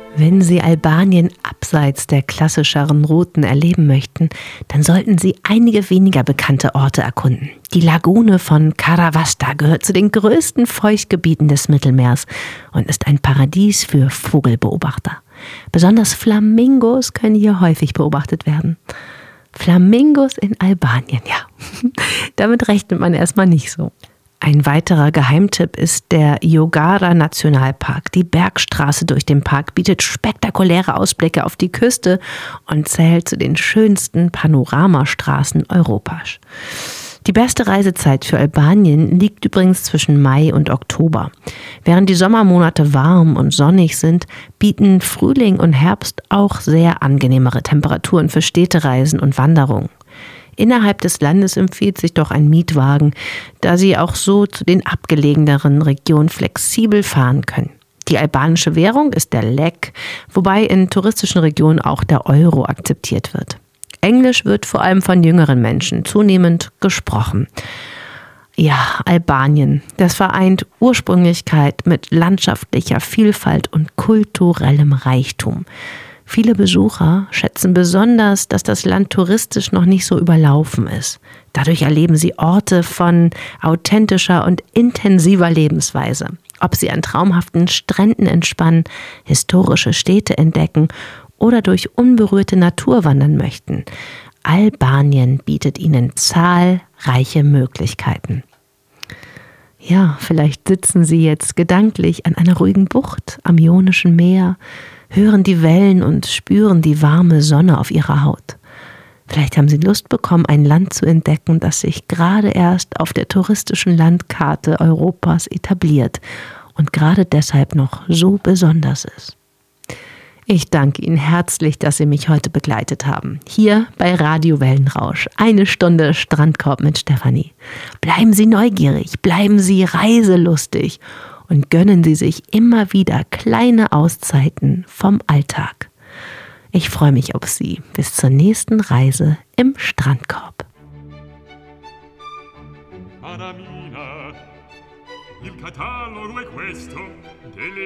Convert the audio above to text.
Wenn Sie Albanien abseits der klassischeren Routen erleben möchten, dann sollten Sie einige weniger bekannte Orte erkunden. Die Lagune von Karavasta gehört zu den größten Feuchtgebieten des Mittelmeers und ist ein Paradies für Vogelbeobachter. Besonders Flamingos können hier häufig beobachtet werden. Flamingos in Albanien, ja. Damit rechnet man erstmal nicht so. Ein weiterer Geheimtipp ist der Yogara Nationalpark. Die Bergstraße durch den Park bietet spektakuläre Ausblicke auf die Küste und zählt zu den schönsten Panoramastraßen Europas. Die beste Reisezeit für Albanien liegt übrigens zwischen Mai und Oktober. Während die Sommermonate warm und sonnig sind, bieten Frühling und Herbst auch sehr angenehmere Temperaturen für Städtereisen und Wanderungen. Innerhalb des Landes empfiehlt sich doch ein Mietwagen, da Sie auch so zu den abgelegeneren Regionen flexibel fahren können. Die albanische Währung ist der Lek, wobei in touristischen Regionen auch der Euro akzeptiert wird. Englisch wird vor allem von jüngeren Menschen zunehmend gesprochen. Ja, Albanien, das vereint Ursprünglichkeit mit landschaftlicher Vielfalt und kulturellem Reichtum. Viele Besucher schätzen besonders, dass das Land touristisch noch nicht so überlaufen ist. Dadurch erleben sie Orte von authentischer und intensiver Lebensweise. Ob sie an traumhaften Stränden entspannen, historische Städte entdecken oder durch unberührte Natur wandern möchten. Albanien bietet ihnen zahlreiche Möglichkeiten. Ja, vielleicht sitzen Sie jetzt gedanklich an einer ruhigen Bucht am Ionischen Meer, hören die Wellen und spüren die warme Sonne auf ihrer Haut. Vielleicht haben Sie Lust bekommen, ein Land zu entdecken, das sich gerade erst auf der touristischen Landkarte Europas etabliert und gerade deshalb noch so besonders ist. Ich danke Ihnen herzlich, dass Sie mich heute begleitet haben. Hier bei Radio Wellenrausch. 1 Stunde Strandkorb mit Stefanie. Bleiben Sie neugierig, bleiben Sie reiselustig und gönnen Sie sich immer wieder kleine Auszeiten vom Alltag. Ich freue mich auf Sie. Bis zur nächsten Reise im Strandkorb. Il catalogo è questo